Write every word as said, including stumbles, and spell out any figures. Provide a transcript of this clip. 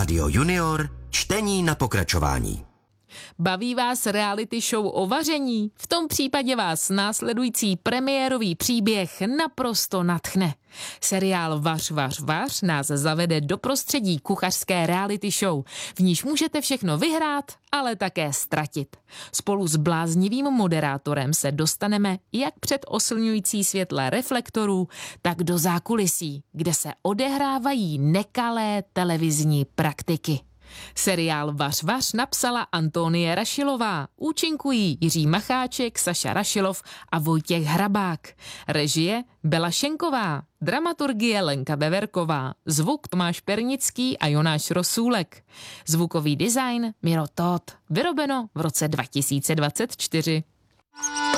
Rádio Junior, čtení na pokračování. Baví vás reality show o vaření? V tom případě vás následující premiérový příběh naprosto nadchne. Seriál Vař, vař, vař nás zavede do prostředí kuchařské reality show, v níž můžete všechno vyhrát, ale také ztratit. Spolu s bláznivým moderátorem se dostaneme jak před oslňující světla reflektorů, tak do zákulisí, kde se odehrávají nekalé televizní praktiky. Seriál Vař, vař napsala Antonie Rašilová, účinkují Jiří Macháček, Saša Rašilov a Vojtěch Hrabák. Režie Bela Šenková, dramaturgie Lenka Beverková, zvuk Tomáš Pernický a Jonáš Rosůlek. Zvukový design Miro Todt, vyrobeno v roce dva tisíce dvacet čtyři.